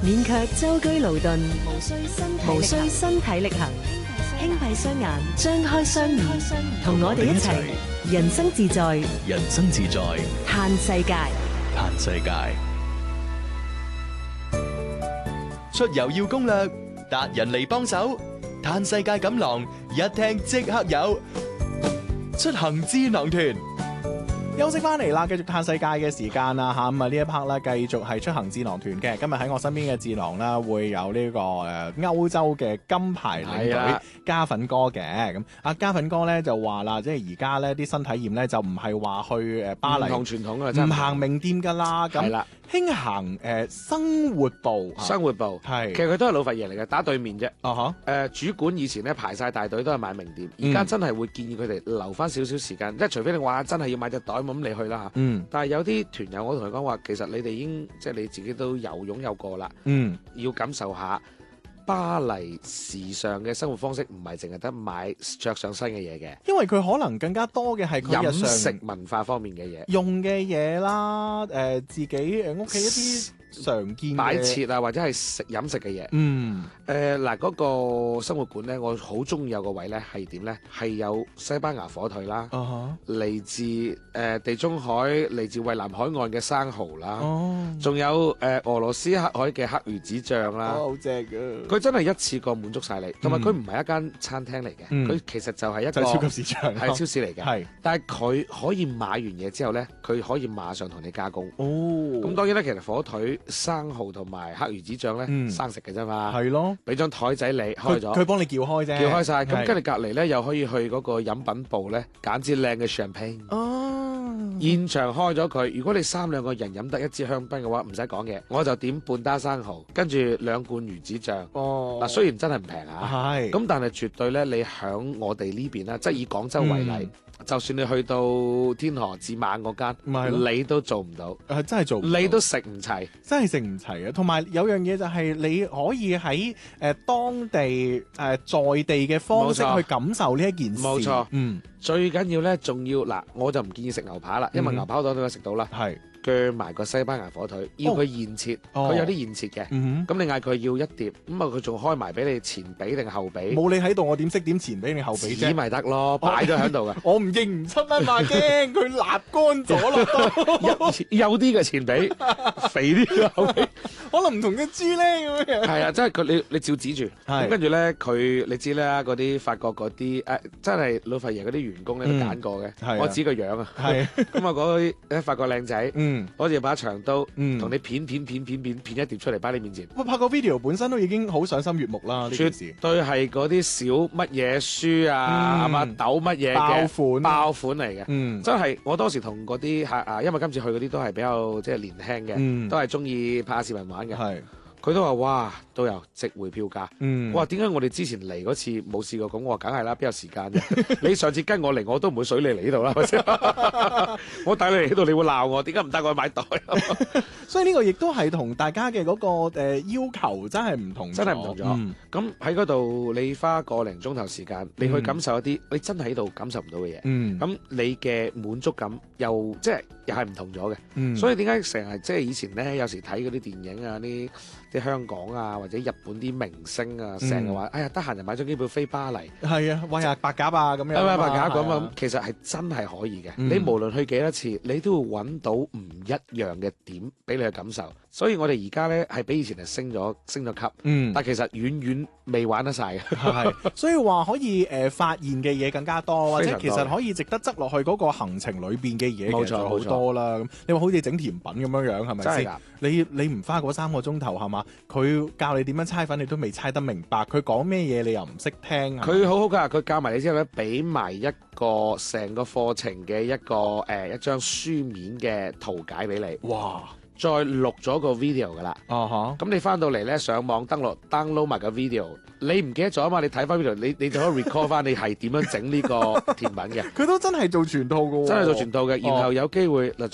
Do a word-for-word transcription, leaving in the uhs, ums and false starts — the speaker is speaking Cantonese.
免卻舟車勞頓，無需身體無需身體力行，輕閉雙眼，張開雙耳，同我哋一齊人生自在， 人生自在， 嘆世界， 嘆世界。出遊要攻略，達人嚟幫手，嘆世界錦囊，一聽即刻有。出行智囊團。 休息翻嚟啦，繼續嘆世界嘅時間啦嚇，咁啊呢一 part 咧繼續係出行智囊團嘅。今日喺我身邊嘅智囊啦，會有呢、這個誒、呃、歐洲嘅金牌領隊嘉粉哥嘅。咁阿嘉粉哥咧就話啦，即係而家咧啲新體驗咧就唔係話去誒巴黎， 唔同傳統啊， 唔行名店㗎啦。咁係啦， 輕行誒、呃、生活部， 生活部係其實佢都係老佛爺嚟嘅，打對面啫。 啊哈， 誒、呃、主管以前咧排晒大隊都係買名店，而家真係會建議佢哋留翻少少時間，即係除非你話真係要買隻袋咁，你去啦嚇。 嗯， 但係有啲團友，我同佢講話，其實你哋已經即係你自己都有擁有過啦， 嗯， 要感受下巴黎時尚嘅生活方式，唔係淨係得買着上身嘅嘢嘅， 因為佢可能更加多嘅係佢日飲常食文化方面嘅嘢， 用嘅嘢啦，誒、呃、自己誒屋企一啲常見嘅擺設啊，或者係食飲食嘅嘢。 嗯， 誒嗱嗰個生活館咧，我好中意有個位咧係點咧？係有西班牙火腿啦， 啊嚟自誒、呃、地中海、嚟自蔚藍海岸嘅生蠔啦， 哦， 仲有誒、呃、俄羅斯黑海嘅黑魚子醬啦。 好正嘅， 佢真係一次過滿足晒你，同埋佢唔係一間餐廳嚟嘅，佢、 嗯、 其實就係一個就係超級市場， 係超市嚟嘅。 係， 但係佢可以買完嘢之後咧，佢可以馬上同你加工。 哦， 咁當然咧，其實火腿、生蠔同埋黑魚子醬咧， 嗯生食嘅啫嘛。 係咯， 俾張台仔你開佢咗， 佢幫你撬開啫， 撬開晒。咁係跟住隔離咧，又可以去嗰個飲品部咧揀支靚嘅 champagne。 哦， 現場開咗佢，如果你三兩個人飲得一支香檳嘅話，唔使講嘅，我就點半打生蠔，跟住兩罐魚子醬。 哦， 嗱，雖然真係唔平啊， 係， 咁但係絕對咧，你響我哋呢邊啦，即係以廣州為例。 嗯就算你去到天河至猛嗰間， 咪係咯你都做唔到， 係真係做唔到， 你都食唔齊， 真係食唔齊啊！同埋有樣嘢就係你可以喺誒、呃、當地誒、呃、在地嘅方式冇錯去感受呢一件事。 冇錯， 嗯， 最緊要咧，仲要嗱，我就唔建議食牛扒啦，因為牛扒我都可以食到啦。 係鋸埋個西班牙火腿，要佢現切，佢、 哦、 有啲現切嘅。 嗯咁你嗌佢要一碟，咁啊佢仲開埋俾你前髀定後髀？ 冇你喺度，我點識點前髀定後髀啫？ 指咪得咯，擺咗喺度嘅。 我唔認唔出啊嘛，驚佢立乾咗咯。 有有啲嘅前髀，肥啲嘅後髀， 可能唔同嘅豬咧咁樣。 係啊，即係佢你你照指住，咁跟住咧佢你知啦，嗰啲法國嗰啲誒真係老佛爺嗰啲員工咧都揀過嘅。 嗯、 我指個樣啊， 係咁啊嗰啲誒法國靚仔。 嗯攞住把長刀，同、 嗯、 你片片片片片片一碟出嚟擺你面前。 我拍個 video 本身都已經好賞心悅目啦，呢件事。 絕對係嗰啲小乜嘢書啊，係嘛斗乜嘢嘅爆款爆款嚟嘅。 嗯， 真係我當時同嗰啲客啊，因為今次去嗰啲都係比較即係年輕嘅，嗯、都係中意拍下視頻玩嘅。係。佢都話：哇，都有值回票價。嗯，我話點解我哋之前嚟嗰次冇試過咁？我話梗係啦，邊有時間啫？你上次跟我嚟，我都唔會水你嚟呢度啦，係咪先？我帶你嚟呢度，你會鬧我，點解唔帶我去買袋？ 所以呢個亦都係同大家嘅嗰、嗰個、呃、要求真係唔同， 真係唔同咗。咁喺嗰度，你花個零鐘頭時間，你去感受一啲、嗯、你真係喺度感受唔到嘅嘢。嗯，咁你嘅滿足感又即係又係唔同咗嘅。嗯，所以點解成日即係以前咧，有時睇嗰啲電影啊，啲啲香港啊或者日本啲明星啊，成日話哎呀得閒就買張機票飛巴黎。係啊，喂下白鴿啊咁樣。係咪白鴿咁啊？其實係真係可以嘅。嗯、你無論去幾多次，你都會揾到唔一樣嘅點俾你去感受。所以我哋而家咧係比以前係升咗升咗級。嗯，但其實遠遠未玩得晒嘅。係，所以話可以誒、呃、發現嘅嘢更加多，或者其實可以值得執落去嗰個行程裏邊嘅嘢，冇錯好多啦。咁你話好似整甜品咁樣樣係咪先？你你唔花嗰三個鐘頭係嘛？佢教你點樣猜粉，你都未猜得明白。佢講咩嘢你又唔識聽。佢好好㗎，佢教埋你之後咧，俾埋一個成個課程嘅一個誒、呃、一張書面嘅圖解俾你。哇！再錄咗個 video 噶啦，咁、uh-huh. 你翻到嚟咧上網登錄 download 埋個 video，你唔記得咗啊嘛？你睇翻 video，你你就可以 record 翻你係點樣整呢個甜品嘅。佢都真係做全套噶喎，真係做全套嘅，然後有機會嗱。